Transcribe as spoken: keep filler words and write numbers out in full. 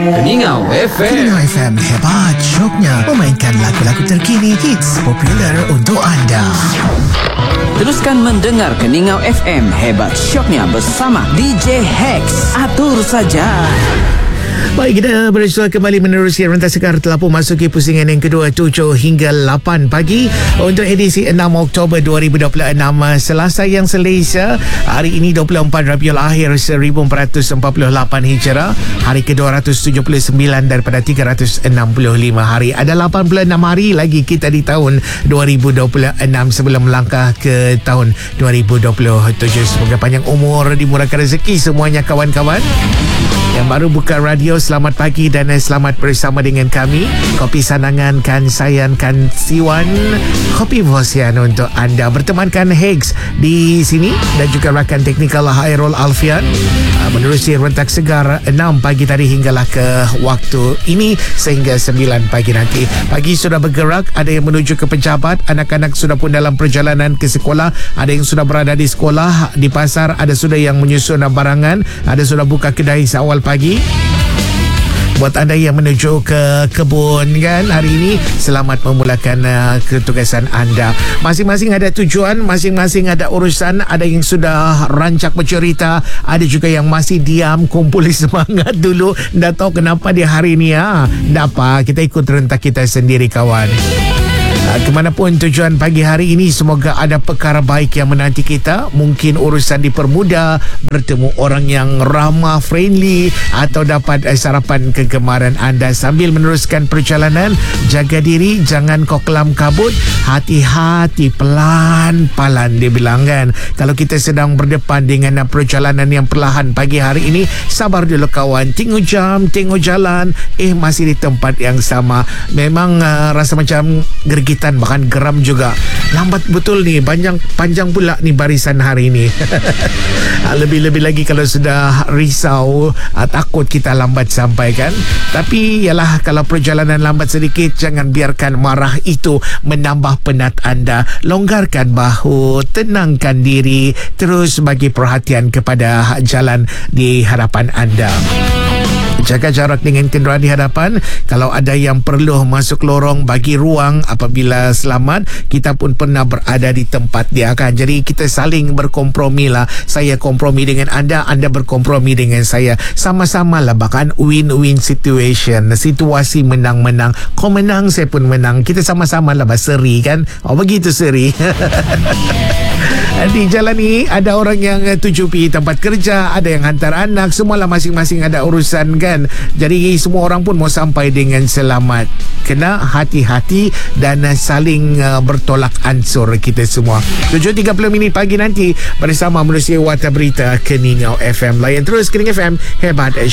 Keningau F M. Keningau F M, hebat syoknya memainkan lagu-lagu terkini, hits popular untuk anda. Teruskan mendengar Keningau F M, hebat syoknya bersama D J Hex. Atur saja. Baik, kita bersua kembali menerusi rentas sekar telah pun masuki pusingan yang kedua, tujuh hingga lapan pagi untuk edisi enam Oktober dua ribu dua puluh enam, Selasa yang selesa. Hari ini dua puluh empat Rabiul Akhir seribu empat ratus empat puluh lapan Hijrah, hari ke dua ratus tujuh puluh sembilan daripada tiga ratus enam puluh lima hari. Ada lapan puluh enam hari lagi kita di tahun dua ribu dua puluh enam sebelum melangkah ke tahun dua ribu dua puluh tujuh. Semoga panjang umur, dimurahkan rezeki semuanya kawan-kawan. Yang baru buka radio, selamat pagi dan selamat bersama dengan kami. Kopi Sanangan kan Sayan kan Siwan, Kopi Vosian untuk anda. Bertemankan Hex di sini dan juga rakan teknikal Hairul Alfian menerusi rentak segar enam pagi tadi hinggalah ke waktu ini sehingga sembilan pagi nanti. Pagi sudah bergerak, ada yang menuju ke pejabat, anak-anak sudah pun dalam perjalanan ke sekolah, ada yang sudah berada di sekolah, di pasar, ada sudah yang menyusun barangan, ada sudah buka kedai seawal pagi. Buat anda yang menuju ke kebun kan hari ini, selamat memulakan uh, ketugasan anda. Masing-masing ada tujuan, masing-masing ada urusan. Ada yang sudah rancak bercerita, ada juga yang masih diam, kumpul semangat dulu. Dah tahu kenapa di hari ini ya. Dah apa, kita ikut rentak kita sendiri kawan. Kemanapun tujuan pagi hari ini, semoga ada perkara baik yang menanti kita. Mungkin urusan dipermudah, bertemu orang yang ramah, friendly, atau dapat sarapan kegemaran anda sambil meneruskan perjalanan. Jaga diri, jangan kau kelam kabut, hati-hati, pelan-pelan dibilang kan. Kalau kita sedang berdepan dengan perjalanan yang perlahan pagi hari ini, sabar dulu kawan. Tengok jam, tengok jalan, eh masih di tempat yang sama. Memang uh, rasa macam gergit, bahkan geram juga. Lambat betul ni, panjang panjang pula ni barisan hari ini. Lebih-lebih lagi kalau sudah risau, takut kita lambat sampai kan. Tapi yalah, kalau perjalanan lambat sedikit, jangan biarkan marah itu menambah penat anda. Longgarkan bahu, tenangkan diri, terus bagi perhatian kepada jalan di hadapan anda. Jaga jarak dengan kenderaan di hadapan. Kalau ada yang perlu masuk lorong, bagi ruang. Apabila selamat, kita pun pernah berada di tempat dia kan. Jadi kita saling berkompromi lah. Saya kompromi dengan anda, anda berkompromi dengan saya. Sama-sama lah, bahkan win-win situation. Situasi menang-menang. Kau menang, saya pun menang. Kita sama-sama lah berseri kan. Oh begitu seri. Di jalan ni ada orang yang tuju pergi tempat kerja, ada yang hantar anak, semualah masing-masing ada urusan kan. Jadi semua orang pun mau sampai dengan selamat. Kena hati-hati dan saling uh, bertolak ansur kita semua. tujuh tiga puluh minit pagi nanti bersama menerusi Warta Berita Keningau F M. Layan terus Keningau F M, hebat